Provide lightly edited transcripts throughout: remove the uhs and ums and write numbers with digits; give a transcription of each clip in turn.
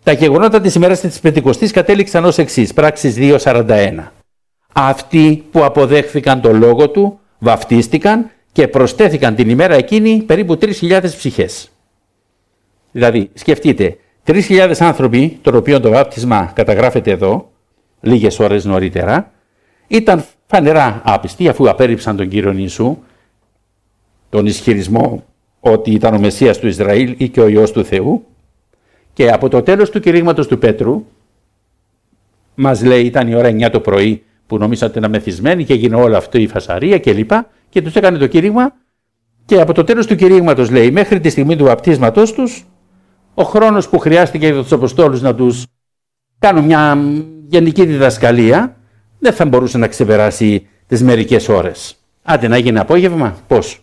Τα γεγονότα της ημέρας της Πεντηκοστής κατέληξαν ως εξής, πράξεις 2:41. Αυτοί που αποδέχθηκαν το λόγο του βαφτίστηκαν και προσθέθηκαν την ημέρα εκείνη περίπου 3.000 ψυχές. Δηλαδή, σκεφτείτε, 3.000 άνθρωποι, των οποίων το βάπτισμα καταγράφεται εδώ, λίγες ώρες νωρίτερα, ήταν φανερά άπιστοι αφού απέρριψαν τον Κύριο Ιησού, τον ισχυρισμό ότι ήταν ο Μεσσίας του Ισραήλ ή και ο Υιός του Θεού, και από το τέλος του κηρύγματος του Πέτρου, μας λέει ήταν η ώρα 9 το πρωί που νομίσατε να μεθυσμένοι και έγινε όλο αυτό η φασαρία κλπ. Και τους έκανε το κήρυγμα, και από το τέλος του κηρύγματος λέει μέχρι τη στιγμή του βαπτίσματός τους, ο χρόνος που χρειάστηκε για τους Αποστόλους να τους κάνουν μια γενική διδασκαλία δεν θα μπορούσε να ξεπεράσει τις μερικές ώρες. Άντε να γίνει απόγευμα, πώς?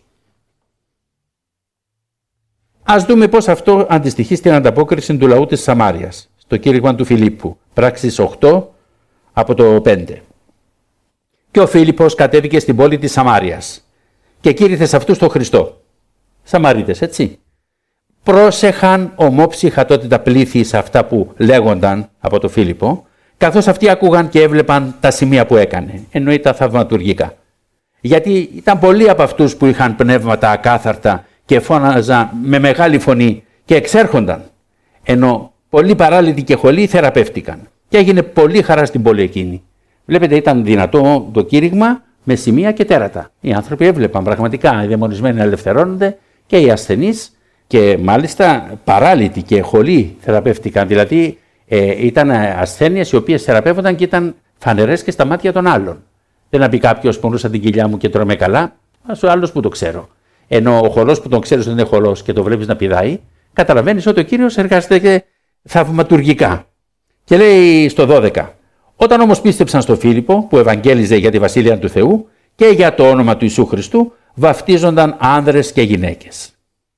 Ας δούμε πώς αυτό αντιστοιχεί στην ανταπόκριση του λαού της Σαμάριας, στο κήρυγμα του Φιλίππου, πράξεις 8 από το 5. Και ο Φίλιππος κατέβηκε στην πόλη της Σαμάριας και κήρυθε σε αυτούς τον Χριστό. Σαμαρίτες, έτσι. Πρόσεχαν ομόψυχα τότε τα πλήθη σε αυτά που λέγονταν από τον Φίλιππο, καθώς αυτοί άκουγαν και έβλεπαν τα σημεία που έκανε, εννοεί τα θαυματουργικά. Γιατί ήταν πολλοί από αυτούς που είχαν πνεύματα ακάθαρτα και φώναζαν με μεγάλη φωνή και εξέρχονταν, ενώ πολλοί παράλυτοι και χολοί θεραπεύτηκαν και έγινε πολύ χαρά στην πόλη εκείνη. Βλέπετε, ήταν δυνατό το κήρυγμα με σημεία και τέρατα. Οι άνθρωποι έβλεπαν πραγματικά οι δαιμονισμένοι να ελευθερώνονται και οι ασθενείς, και μάλιστα παράλυτοι και χολοί θεραπεύτηκαν. Δηλαδή ήταν ασθένειες οι οποίες θεραπεύονταν και ήταν φανερές και στα μάτια των άλλων. Δεν να πει κάποιος πονούσα την κοιλιά μου και τρώμε καλά, ο άλλος που το ξέρω. Ενώ ο χολός που τον ξέρεις ότι είναι χολός και το βλέπεις να πηδάει, καταλαβαίνεις ότι ο Κύριος εργάζεται θαυματουργικά. Και λέει στο 12. Όταν όμως πίστεψαν στο Φίλιππο που ευαγγέλιζε για τη Βασίλεια του Θεού και για το όνομα του Ιησού Χριστού, βαφτίζονταν άνδρες και γυναίκες.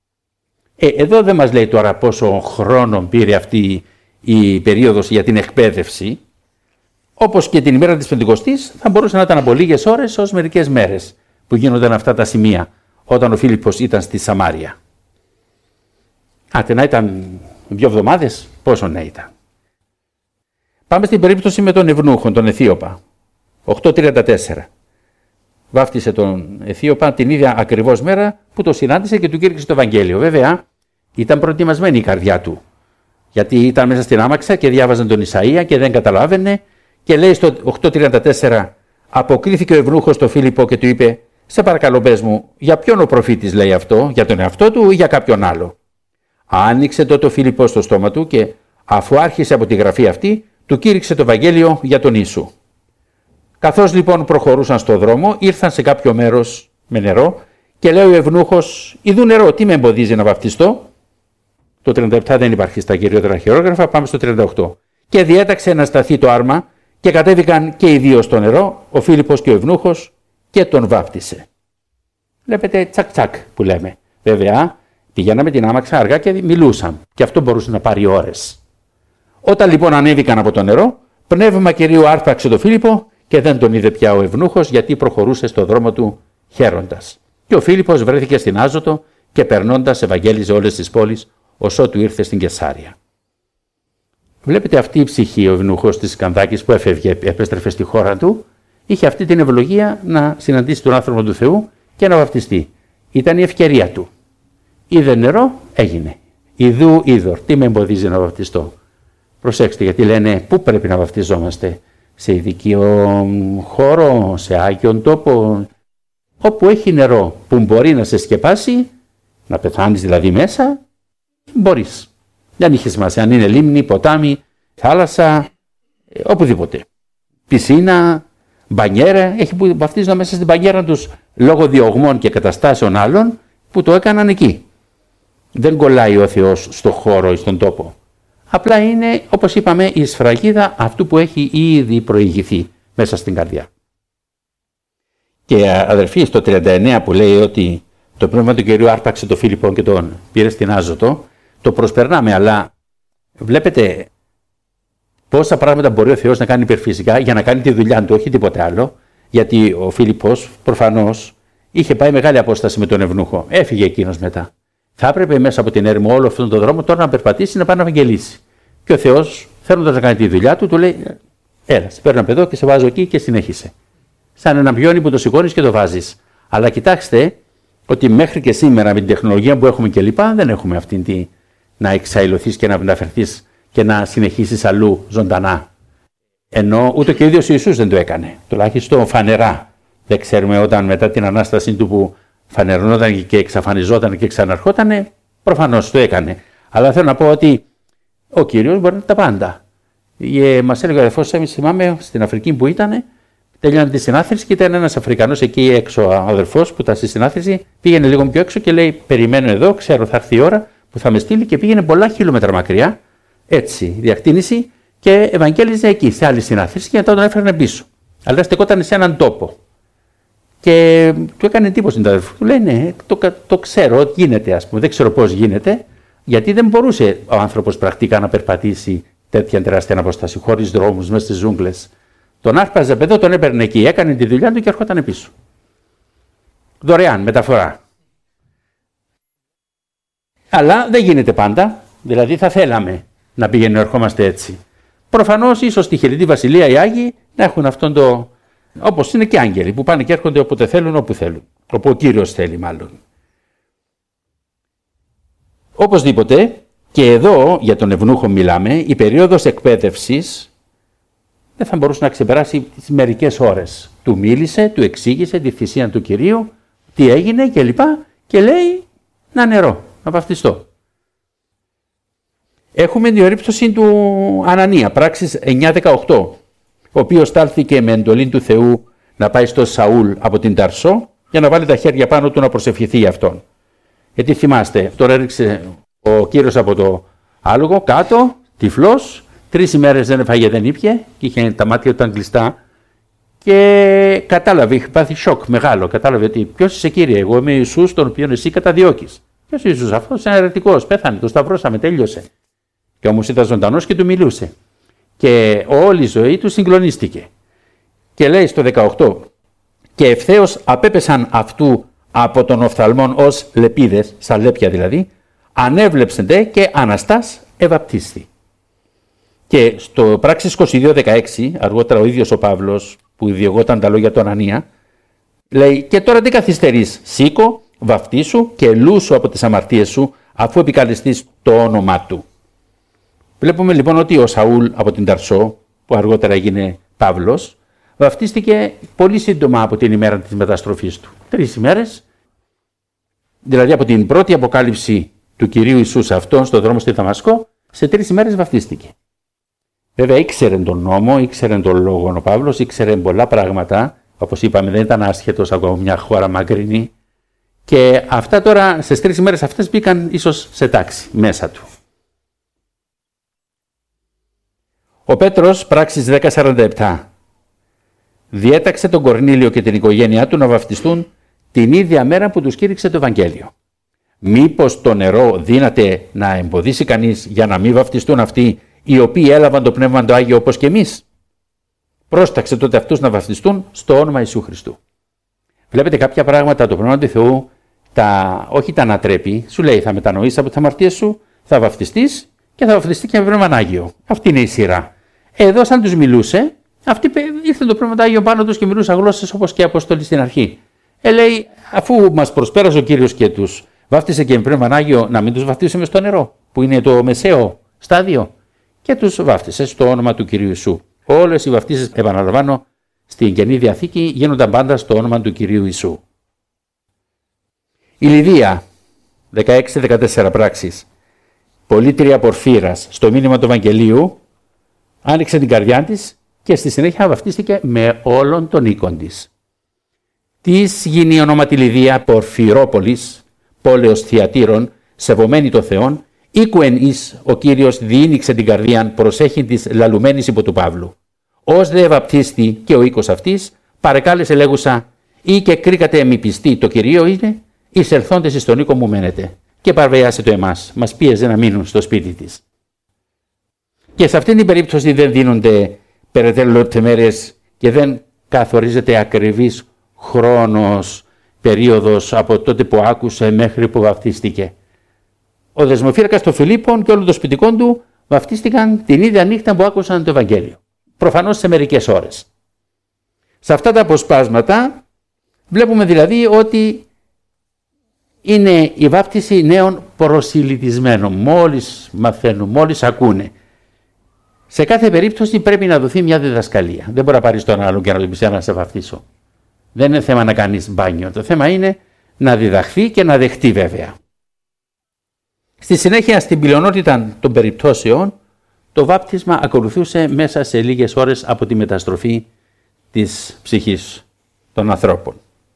Εδώ δεν μας λέει τώρα πόσο χρόνο πήρε αυτή η περίοδος για την εκπαίδευση. Όπως και την ημέρα της Πεντηκοστής θα μπορούσε να ήταν από λίγες ώρες ως μερικές μέρες που γίνονταν αυτά τα σημεία όταν ο Φίλιππος ήταν στη Σαμάρια. Άντε να ήταν 2 εβδομάδες, πόσο να ήταν. Πάμε στην περίπτωση με τον Ευνούχον, τον Αιθίωπα. 8:34. Βάφτισε τον Αιθίωπα την ίδια ακριβώς μέρα που το συνάντησε και του κήρυξε το Ευαγγέλιο. Βέβαια, ήταν προετοιμασμένη η καρδιά του. Γιατί ήταν μέσα στην άμαξα και διάβαζαν τον Ισαΐα και δεν καταλάβαινε. Και λέει στο 8:34, αποκρίθηκε ο Ευνούχος στο Φίλιππο και του είπε: σε παρακαλώ, πες μου, για ποιον ο προφήτης λέει αυτό, για τον εαυτό του ή για κάποιον άλλο? Άνοιξε τότε ο Φίλιππος στο στόμα του και αφού άρχισε από τη γραφή αυτή, του κήρυξε το Ευαγγέλιο για τον Ιησού. Καθώς λοιπόν προχωρούσαν στο δρόμο, ήρθαν σε κάποιο μέρος με νερό και λέει ο Ευνούχος: «Ιδού νερό, τι με εμποδίζει να βαφτιστώ?» Το 37 δεν υπάρχει στα κυριότερα χειρόγραφα, πάμε στο 38. Και διέταξε να σταθεί το άρμα και κατέβηκαν και οι δύο στο νερό, ο Φίλιππος και ο Ευνούχος, και τον βάπτισε. Βλέπετε, τσακ τσακ που λέμε. Βέβαια, πηγαίναμε την άμαξα αργά και μιλούσαν, και αυτό μπορούσε να πάρει ώρες. Όταν λοιπόν ανέβηκαν από το νερό, πνεύμα Κυρίου άρπαξε τον Φίλιππο και δεν τον είδε πια ο Ευνούχος, γιατί προχωρούσε στο δρόμο του χαίροντας. Και ο Φίλιππος βρέθηκε στην Άζωτο και περνώντας ευαγγέλιζε όλες τις πόλεις, ως ότου ήρθε στην Κεσάρια. Βλέπετε, αυτή η ψυχή, ο Ευνούχος της Κανδάκης που έφευγε, επέστρεφε στη χώρα του, είχε αυτή την ευλογία να συναντήσει τον άνθρωπο του Θεού και να βαπτιστεί. Ήταν η ευκαιρία του. Είδε νερό, έγινε. Ιδού είδωρ, τι με εμποδίζει να βαπτιστώ? Προσέξτε, γιατί λένε πού πρέπει να βαπτιζόμαστε? Σε ειδικό χώρο, σε άγιον τόπο, όπου έχει νερό που μπορεί να σε σκεπάσει, να πεθάνεις δηλαδή μέσα, μπορείς. Δεν είχε σημασία αν είναι λίμνη, ποτάμι, θάλασσα, οπουδήποτε. Πισίνα, μπανιέρα, έχει που βαφτίζονταν μέσα στην μπανιέρα τους λόγω διωγμών και καταστάσεων άλλων που το έκαναν εκεί. Δεν κολλάει ο Θεός στο χώρο ή στον τόπο. Απλά είναι, όπως είπαμε, η σφραγίδα αυτού που έχει ήδη προηγηθεί μέσα στην καρδιά. Και αδερφοί, στο 39 που λέει ότι το πνεύμα του Κυρίου άρπαξε τον Φίλιππο και τον πήρε στην Άζωτο, το προσπερνάμε, αλλά βλέπετε πόσα πράγματα μπορεί ο Θεός να κάνει υπερφυσικά για να κάνει τη δουλειά του, όχι τίποτε άλλο, γιατί ο Φίλιππος προφανώς είχε πάει μεγάλη απόσταση με τον Ευνούχο. Έφυγε εκείνος μετά. Θα έπρεπε μέσα από την έρημο όλο αυτόν τον δρόμο τώρα να περπατήσει να πάει να ευαγγελίσει. Και ο Θεός, θέλοντας να κάνει τη δουλειά του λέει: έλα, σε παίρνω από εδώ και σε βάζω εκεί και συνέχισε. Σαν ένα πιόνι που το σηκώνεις και το βάζεις. Αλλά κοιτάξτε ότι μέχρι και σήμερα με την τεχνολογία που έχουμε κλπ. Δεν έχουμε αυτήν τη να εξαϊλωθείς και να μεταφερθείς και να συνεχίσεις αλλού ζωντανά. Ενώ ούτε και ο ίδιος ο Ιησούς δεν το έκανε. Τουλάχιστον φανερά. Δεν ξέρουμε όταν μετά την Ανάστασή του που φανερωνόταν και εξαφανιζόταν και ξαναρχότανε, προφανώς το έκανε. Αλλά θέλω να πω ότι ο Κύριος μπορεί τα πάντα. Μας έλεγε ο αδερφός, εμείς θυμάμαι στην Αφρική που ήταν, τελειώνει τη συνάθρηση και ήταν ένας Αφρικανός εκεί έξω, ο αδερφός που ήταν στη συνάθρηση, πήγαινε λίγο πιο έξω και λέει: περιμένω εδώ, ξέρω θα έρθει η ώρα που θα με στείλει, και πήγαινε πολλά χιλιόμετρα μακριά, έτσι, διακτήνηση, και ευαγγέλιζε εκεί, σε άλλη συνάθρηση, και μετά τον έφερνε πίσω. Αλλά στεκόταν σε έναν τόπο. Και του έκανε εντύπωση τον αδερφό. Του λέει: ναι, το ξέρω, γίνεται, ας πούμε, δεν ξέρω πώς γίνεται, γιατί δεν μπορούσε ο άνθρωπος πρακτικά να περπατήσει τέτοια τεράστια απόσταση, χωρίς δρόμους, μέσα στις ζούγκλες. Τον άρπαζε παιδό, τον έπαιρνε εκεί, έκανε τη δουλειά του και ερχόταν πίσω. Δωρεάν, μεταφορά. Αλλά δεν γίνεται πάντα, δηλαδή θα θέλαμε να πηγαίνουμε ερχόμαστε έτσι. Προφανώς, ίσως στη Χιλική Βασιλεία οι Άγιοι να έχουν αυτόν το. Όπως είναι και άγγελοι που πάνε και έρχονται όποτε θέλουν, όπου θέλουν. Όπου ο Κύριος θέλει, μάλλον. Οπωσδήποτε, και εδώ για τον ευνούχο μιλάμε, η περίοδος εκπαίδευσης δεν θα μπορούσε να ξεπεράσει τις μερικές ώρες. Του μίλησε, του εξήγησε τη θυσία του Κυρίου, τι έγινε κλπ. Και λέει: να νερό, να βαφτιστώ. Έχουμε την περίπτωση του Ανανία, πράξεις 9-18, ο οποίος στάλθηκε με εντολή του Θεού να πάει στο Σαούλ από την Ταρσό για να βάλει τα χέρια πάνω του να προσευχηθεί για αυτόν. Γιατί θυμάστε, τώρα έριξε ο Κύριος από το άλογο κάτω, τυφλός, 3 ημέρες δεν έφαγε, δεν ήπιε και είχε τα μάτια του κλειστά και κατάλαβε, είχε πάθει σοκ μεγάλο. Κατάλαβε ότι ποιος είσαι, Κύριε, εγώ είμαι ο Ιησούς τον οποίον εσύ καταδιώκεις. Ποιος ο Ιησούς, αυτός είναι αιρετικός, πέθανε, το σταυρώσαμε, τέλειωσε. Και όμως ήταν ζωντανός και του μιλούσε. Και όλη η ζωή του συγκλονίστηκε. Και λέει στο 18: και ευθέως απέπεσαν αυτού από τον οφθαλμόν ως λεπίδες, σαν λέπια δηλαδή, ανέβλεψεντε και αναστάς ευαπτίστη. Και στο πράξεις 22-16, αργότερα ο ίδιος ο Παύλος που διηγόταν τα λόγια του Ανανία, λέει: και τώρα τι καθυστερείς, σήκω, βαφτίσου και λούσου από τις αμαρτίες σου, αφού επικαλεστείς το όνομά του. Βλέπουμε λοιπόν ότι ο Σαούλ από την Ταρσό, που αργότερα έγινε Παύλος, βαφτίστηκε πολύ σύντομα από την ημέρα της μεταστροφής του. 3 ημέρες, δηλαδή από την πρώτη αποκάλυψη του Κυρίου Ιησού σε αυτόν στον δρόμο στη Δαμασκό, σε 3 ημέρες βαφτίστηκε. Βέβαια ήξερε τον νόμο, ήξερε τον λόγο ο Παύλος, ήξερε πολλά πράγματα, όπως είπαμε δεν ήταν άσχετος από μια χώρα μακρινή, και αυτά τώρα στις 3 ημέρες αυτές μπήκαν ίσως σε τάξη μέσα του. Ο Πέτρος, πράξεις 10-47, διέταξε τον Κορνήλιο και την οικογένειά του να βαφτιστούν την ίδια μέρα που τους κήρυξε το Ευαγγέλιο. Μήπως το νερό δύναται να εμποδίσει κανείς για να μην βαφτιστούν αυτοί οι οποίοι έλαβαν το Πνεύμα το Άγιο όπως και εμείς? Πρόσταξε τότε αυτούς να βαφτιστούν στο όνομα Ιησού Χριστού. Βλέπετε κάποια πράγματα το Πνεύμα του Θεού όχι τα ανατρέπει, σου λέει θα μετανοήσεις από τις αμαρτίες σου, θα βαφτιστείς και θα βαφτιστεί και με Πνεύμα Άγιο. Αυτή είναι η σειρά. Εδώ σαν τους μιλούσε, αυτοί ήρθε το Πνεύμα Άγιο πάνω τους και μιλούσαν γλώσσες όπως και οι Απόστολοι στην αρχή. Λέει, αφού μας προσπέρασε ο Κύριος και τους βάφτισε και με Πνεύμα Άγιο, να μην τους βαφτίσουμε στο νερό, που είναι το μεσαίο στάδιο, και τους βάφτισε στο όνομα του Κυρίου Ιησού. Όλες οι βαφτίσεις, επαναλαμβάνω, στην Καινή Διαθήκη γίνονταν πάντα στο όνομα του Κυρίου Ιησού. Η Λιδία, 16-14 πράξεις, πολίτρια Πορφύρας, στο μήνυμα του Ευαγγελίου, άνοιξε την καρδιά της και στη συνέχεια βαφτίστηκε με όλον τον οίκον της. Της γίνει η ονόματι Λιδία Πορφυρόπολης, πόλεως Θιατήρων, σεβομένη το Θεόν, οίκουεν εις ο Κύριος διήνυξε την καρδίαν προσέχην της λαλουμένης υπό του Παύλου. Ως δε βαπτίστη και ο οίκος αυτής, παρεκάλεσε λέγουσα, ή και κρίκατε μη πιστή το Κυρίο είναι, εις ελθόντες εις τον οίκο μου μένετε. Και παρβιάσε το εμάς, μας πίεζε να μείνουν στο σπίτι της. Και σε αυτήν την περίπτωση δεν δίνονται περαιτέρω λεπτομέρειες και δεν καθορίζεται ακριβής χρόνος, περίοδος από τότε που άκουσε μέχρι που βαφτίστηκε. Ο δεσμοφύλακας των Φιλίππων και όλων των σπιτικών του βαφτίστηκαν την ίδια νύχτα που άκουσαν το Ευαγγέλιο. Προφανώς σε μερικές ώρες. Σε αυτά τα αποσπάσματα βλέπουμε δηλαδή ότι είναι η βάπτιση νέων προσιλητισμένων. Μόλις μαθαίνουν, μόλις ακούνε. Σε κάθε περίπτωση πρέπει να δοθεί μια διδασκαλία. Δεν μπορεί να πάρεις τον άλλον και να του πεις να σε βαφτίσω. Δεν είναι θέμα να κάνεις μπάνιο. Το θέμα είναι να διδαχθεί και να δεχτεί βέβαια. Στη συνέχεια, στην πλειονότητα των περιπτώσεων, το βάπτισμα ακολουθούσε μέσα σε λίγες ώρες από τη μεταστροφή της ψυχής των ανθρώπων.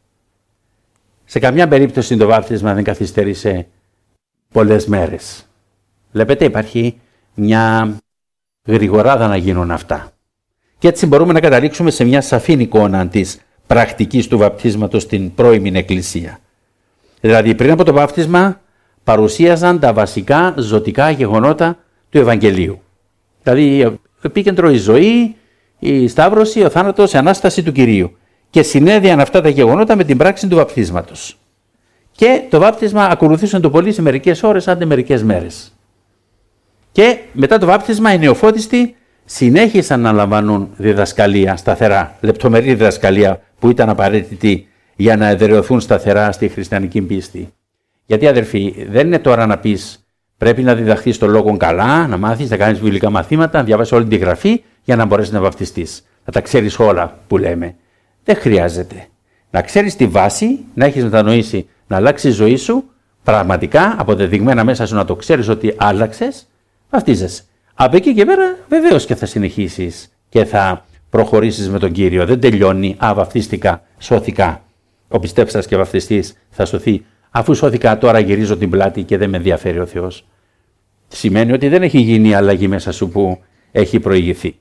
Σε καμιά περίπτωση το βάπτισμα δεν καθυστέρησε πολλές μέρες. Βλέπετε, υπάρχει μια γρηγοράδα να γίνουν αυτά. Και έτσι μπορούμε να καταλήξουμε σε μια σαφή εικόνα της πρακτικής του βαπτίσματος στην πρώιμη Εκκλησία. Δηλαδή, πριν από το βάπτισμα παρουσίαζαν τα βασικά ζωτικά γεγονότα του Ευαγγελίου. Δηλαδή, επίκεντρο η ζωή, η σταύρωση, ο θάνατος, η Ανάσταση του Κυρίου. Και συνέδειαν αυτά τα γεγονότα με την πράξη του βαπτίσματος. Και το βάπτισμα ακολουθούσαν το πολύ σε μερικές ώρες, άντε μερικές μέρες. Και μετά το βάπτισμα οι νεοφώτιστοι συνέχισαν να λαμβάνουν διδασκαλία σταθερά, λεπτομερή διδασκαλία που ήταν απαραίτητη για να εδραιωθούν σταθερά στη χριστιανική πίστη. Γιατί αδερφοί, δεν είναι τώρα να πεις πρέπει να διδαχθείς τον λόγο καλά, να μάθεις, να κάνεις βιβλικά μαθήματα, να διαβάσεις όλη τη γραφή για να μπορέσεις να βαπτιστείς. Να τα ξέρεις όλα που λέμε. Δεν χρειάζεται. Να ξέρεις τη βάση, να έχεις μετανοήσει, να αλλάξει η ζωή σου, πραγματικά αποδεδειγμένα μέσα σου να το ξέρεις ότι άλλαξες, βαπτίζεσαι. Από εκεί και πέρα βεβαίως και θα συνεχίσεις και θα προχωρήσεις με τον Κύριο. Δεν τελειώνει, βαπτίστηκα, σώθηκα. Ο πιστέψας και βαπτιστής θα σωθεί. Αφού σώθηκα, τώρα γυρίζω την πλάτη και δεν με ενδιαφέρει ο Θεός. Σημαίνει ότι δεν έχει γίνει η αλλαγή μέσα σου που έχει προηγηθεί.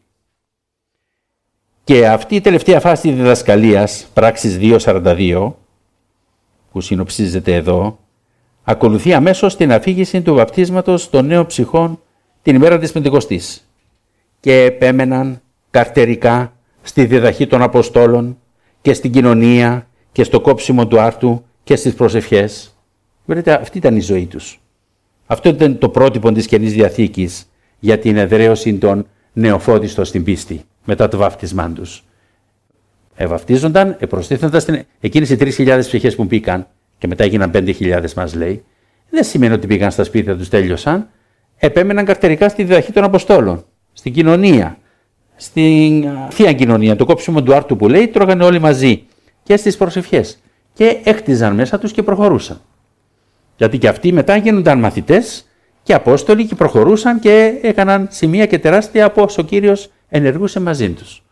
Και αυτή η τελευταία φάση της διδασκαλίας, πράξεις 2.42, που συνοψίζεται εδώ, ακολουθεί αμέσως την αφήγηση του βαπτίσματος των νέων ψυχών την ημέρα της Πεντηκοστής. Και επέμεναν καρτερικά στη διδαχή των Αποστόλων και στην κοινωνία και στο κόψιμο του άρτου και στις προσευχές. Βλέπετε, αυτή ήταν η ζωή τους. Αυτό ήταν το πρότυπο της Καινής Διαθήκης για την εδραίωση των νεοφώτιστων στην πίστη μετά το βάπτισμά τους. Βαπτίζονταν, προστίθενταν εκείνες οι 3.000 ψυχές που μπήκαν και μετά έγιναν 5.000 μας λέει. Δεν σημαίνει ότι πήγαν στα σπίτια τους, τέλειωσαν. Επέμεναν καρτερικά στη διδαχή των Αποστόλων, στην κοινωνία, στην θεία κοινωνία, το κόψιμο του άρτου που λέει, τρώγανε όλοι μαζί και στις προσευχές. Και έκτιζαν μέσα τους και προχωρούσαν. Γιατί και αυτοί μετά γίνονταν μαθητές και Απόστολοι και προχωρούσαν και έκαναν σημεία και τεράστια από όσο ο Κύριος ενεργούσε μαζί τους.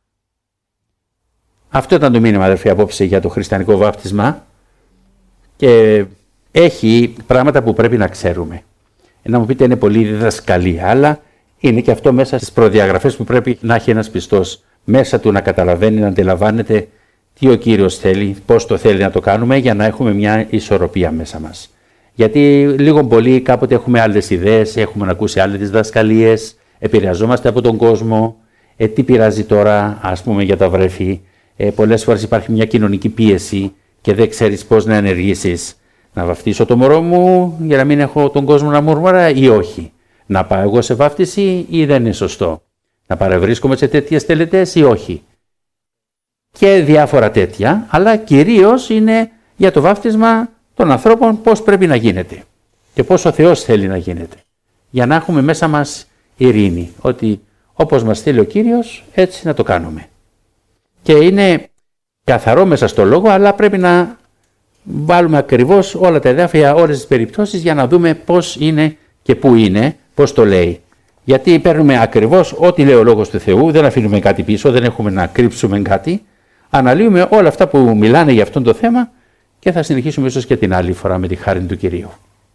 Αυτό ήταν το μήνυμα, αδερφοί, απόψε για το χριστιανικό βάπτισμα και έχει πράγματα που πρέπει να ξέρουμε. Να μου πείτε είναι πολύ διδασκαλία, αλλά είναι και αυτό μέσα στις προδιαγραφές που πρέπει να έχει ένας πιστός. Μέσα του να καταλαβαίνει, να αντιλαμβάνεται τι ο Κύριος θέλει, πώς το θέλει να το κάνουμε για να έχουμε μια ισορροπία μέσα μας. Γιατί λίγο πολύ κάποτε έχουμε άλλες ιδέες, έχουμε να ακούσει άλλες διδασκαλίες, επηρεαζόμαστε από τον κόσμο, τι πειράζει τώρα ας πούμε για τα βρέφη, πολλές φορές υπάρχει μια κοινωνική πίεση και δεν ξέρεις πώς να ενεργήσεις. Να βαφτίσω το μωρό μου για να μην έχω τον κόσμο να μουρμουρά ή όχι. Να πάω εγώ σε βάφτιση ή δεν είναι σωστό. Να παρευρίσκομαι σε τέτοιες τελετές ή όχι. Και διάφορα τέτοια, αλλά κυρίως είναι για το βάφτισμα των ανθρώπων πώς πρέπει να γίνεται και πώς ο Θεός θέλει να γίνεται. Για να έχουμε μέσα μας ειρήνη, ότι όπως μας θέλει ο Κύριος έτσι να το κάνουμε. Και είναι καθαρό μέσα στο λόγο, αλλά πρέπει να βάλουμε ακριβώς όλα τα εδάφια, όλες τις περιπτώσεις για να δούμε πώς είναι και πού είναι, πώς το λέει. Γιατί παίρνουμε ακριβώς ό,τι λέει ο Λόγος του Θεού, δεν αφήνουμε κάτι πίσω, δεν έχουμε να κρύψουμε κάτι. Αναλύουμε όλα αυτά που μιλάνε για αυτό το θέμα και θα συνεχίσουμε ίσως και την άλλη φορά με τη χάρη του Κυρίου.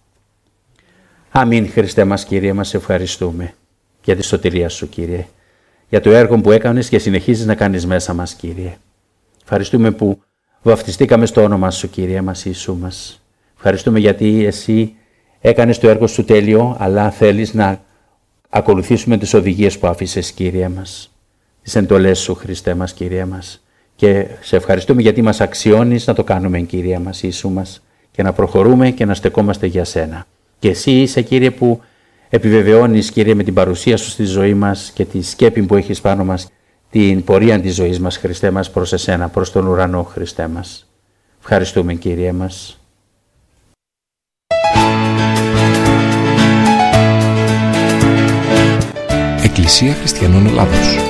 Αμήν. Χριστέ μας, Κύριε, μας ευχαριστούμε για τη σωτηρία Σου, Κύριε, για το έργο που έκανες και συνεχίζεις να κάνεις μέσα μας, Κύριε. Ευχαριστούμε που βαφτιστήκαμε στο όνομα Σου, Κύριε μας, Ιησού μας. Ευχαριστούμε γιατί Εσύ έκανες το έργο Σου τέλειο, αλλά θέλεις να ακολουθήσουμε τις οδηγίες που άφησες, Κύριε μας. Τις εντολές Σου, Χριστέ μας, Κύριε μας. Και σε ευχαριστούμε γιατί μας αξιώνεις να το κάνουμε, Κύριε μας, Ιησού μας, και να προχωρούμε και να στεκόμαστε για Σένα. Και Εσύ είσαι, Κύριε, που επιβεβαιώνεις, Κύριε, με την παρουσία Σου στη ζωή μας και τη σκέπη που έχεις πάνω μας, την πορεία της ζωής μας, Χριστέ μας, προς Εσένα, προς τον ουρανό, Χριστέ μας. Ευχαριστούμε, Κύριε μας. Εκκλησία Χριστιανών Ελλάδος.